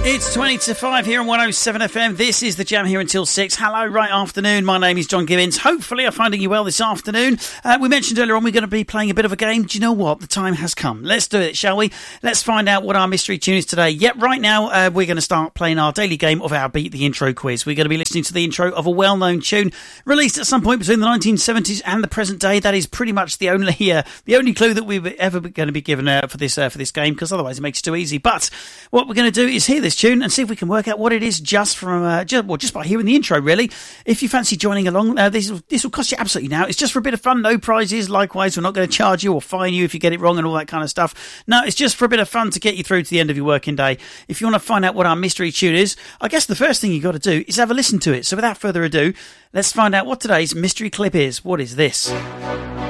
It's 20 to 5 here on 107 FM. This is The Jam here until 6. Hello, right afternoon. My name is John Gibbons. Hopefully I'm finding you well this afternoon. We mentioned earlier on we're going to be playing a bit of a game. Do you know what? The time has come. Let's do it, shall we? Let's find out what our mystery tune is today. Yep, right now we're going to start playing our daily game of our Beat the Intro quiz. We're going to be listening to the intro of a well-known tune released at some point between the 1970s and the present day. That is pretty much the only clue that we're ever going to be given for this game, because otherwise it makes it too easy. But what we're going to do is hear this tune and see if we can work out what it is just from just by hearing the intro, really. If you fancy joining along, this will cost you absolutely now. It's just for a bit of fun, no prizes. Likewise, we're not going to charge you or fine you if you get it wrong and all that kind of stuff. No, it's just for a bit of fun to get you through to the end of your working day. If you want to find out what our mystery tune is, I guess the first thing you've got to do is have a listen to it. So without further ado, let's find out what today's mystery clip is. What is this?